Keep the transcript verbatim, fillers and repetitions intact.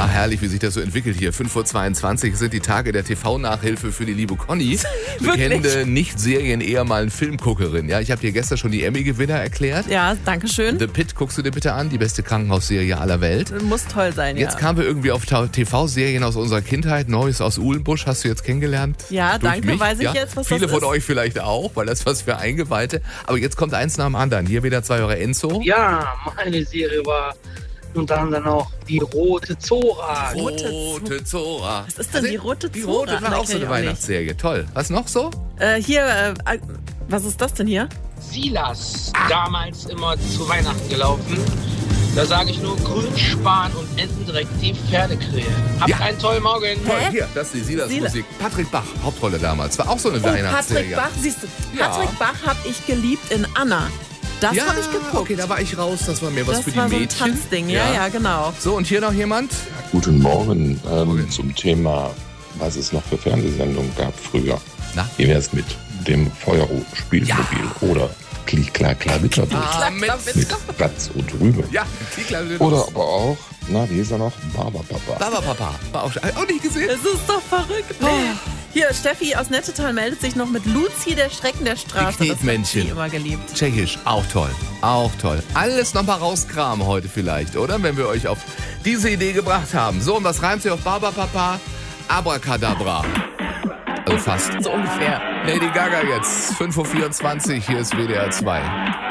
Ja, herrlich, wie sich das so entwickelt hier. fünf Uhr zweiundzwanzig sind die Tage der T V-Nachhilfe für die liebe Conny. Bekennende Nicht-Serien-Ehemallen Filmguckerin. Ja, ich habe dir gestern schon die Emmy-Gewinner erklärt. Ja, danke schön. The Pitt guckst du dir bitte an, die beste Krankenhausserie aller Welt. Muss toll sein, Jetzt ja. kamen wir irgendwie auf T V-Serien aus unserer Kindheit. Neues aus Uhlenbusch hast du jetzt kennengelernt. Ja, Durch danke, mich. weiß ich ja? jetzt, was Viele das von ist. euch vielleicht auch, weil das was für Eingeweihte. Aber jetzt kommt eins nach dem anderen. Hier wieder zwei Eure Enzo. Ja, meine Serie war unter anderem auch die Rote Zora. Rote Rote Zora. Was ist denn die Rote Die Zora? Rote war Na, auch so kenn eine ich auch nicht. Weihnachtsserie. Toll. Was noch so? Äh, hier, äh, was ist das denn hier? Silas, damals immer zu Weihnachten gelaufen. Da sage ich nur Grünspan und Entendreck, die Pferdekrähe. Habt Ja. einen tollen Morgen. Toll, hier, das ist die Silas-Musik. Patrick Bach, Hauptrolle damals. War auch so eine Oh, Weihnachtsserie. Patrick Bach, siehst du, Ja. Patrick Bach habe ich geliebt in Anna. Das ja, habe ich geguckt. okay, da war ich raus. Das war mir was das für die war so ein Mädchen. Tanzding, ja, ja, genau. So, und hier noch jemand? Guten Morgen ähm, zum Thema, was es noch für Fernsehsendungen gab früher. Na? Wie wär's mit dem Feuerspielmobil oder Klick, Klack, Klar, Witterbuch Ah, mit, mit Batz und Rübe. ja, die kleine Oder aber auch, na, wie ist er noch? Barberpapa. Baba Papa. War auch, auch nicht gesehen. Es ist doch verrückt. Oh. Hier, Steffi aus Nettetal meldet sich noch mit Luzi, der Schrecken der Straße. Die Das hat Knetmännchen. sie immer geliebt. Tschechisch, auch toll. Auch toll. Alles nochmal rauskramen heute vielleicht, oder? Wenn wir euch auf diese Idee gebracht haben. So, und was reimt sich auf Baba Papa? Abracadabra. Also fast. So ungefähr. Lady Gaga jetzt. fünf Uhr vierundzwanzig, hier ist W D R zwei.